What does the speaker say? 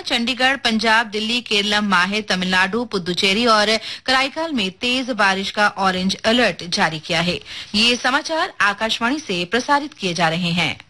चंडीगढ़, पंजाब, दिल्ली, केरलम, माहे, तमिलनाडु, पुदुचेरी और कराईकाल में तेज बारिश का ऑरेंज अलर्ट जारी किया है। ये समाचार आकाशवाणी से प्रसारित किए जा रहे हैं।